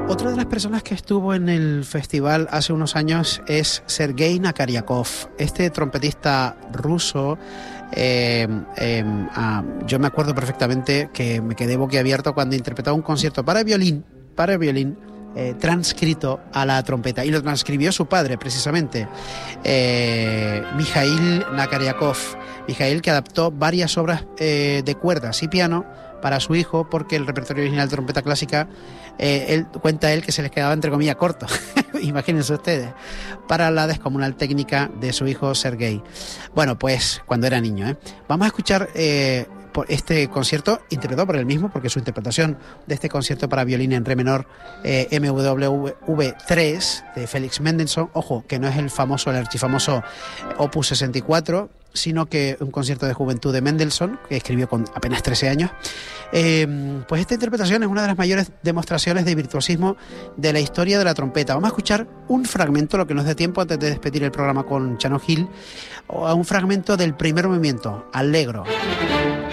Otra de las personas que estuvo en el festival hace unos años es Sergei Nakaryakov, este trompetista ruso. Yo me acuerdo perfectamente que me quedé boquiabierto cuando interpretaba un concierto para violín, transcrito a la trompeta, y lo transcribió su padre precisamente, Mikhail Nakaryakov. Mikhail, que adaptó varias obras de cuerdas y piano para su hijo, porque el repertorio original de trompeta clásica, cuenta él que se les quedaba entre comillas corto, imagínense ustedes, para la descomunal técnica de su hijo Sergei. Bueno, pues cuando era niño, vamos a escuchar por este concierto interpretado por él mismo, porque su interpretación de este concierto para violín en re menor, MWV 3 de Félix Mendelssohn, ojo, que no es el archifamoso Opus 64, sino que un concierto de juventud de Mendelssohn, que escribió con apenas 13 años. Pues esta interpretación es una de las mayores demostraciones de virtuosismo de la historia de la trompeta. Vamos a escuchar un fragmento, lo que nos dé tiempo antes de despedir el programa con Chano Gil, un fragmento del primer movimiento, Allegro.